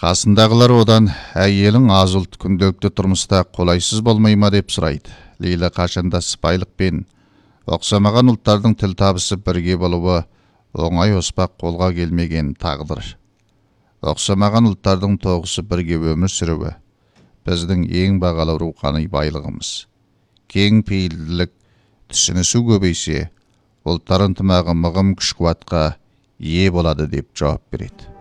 Қасындағылар одан, әйелің аз ұлт күнделікті тұрмыста қолайсыз болмай ма деп сұрайды. Лейла қашанда сыпайылықпен ұқсамаған ұлттардың тіл табысып бірге болуы оңай оспақ қолға келмеген тағдыр. Ұқсамаған ұлттардың тоғысы бірге өмір сүруі біздің ең бағалы рухани байлығымыз. Кең пейілділік, түсінісу көбейсе, ұлттар ынтымағы мығым күш қуатқа ие болады деп жауап береді.